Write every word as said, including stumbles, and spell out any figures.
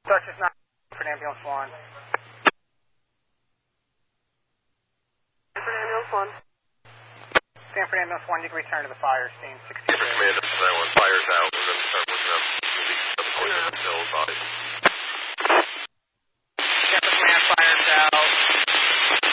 Dutchess nine for ambulance one. Stanford ambulance one. Stanford ambulance one, you can return to the fire scene sixty-two. Command, that one fires out. We're going to start working up the seven point eight until about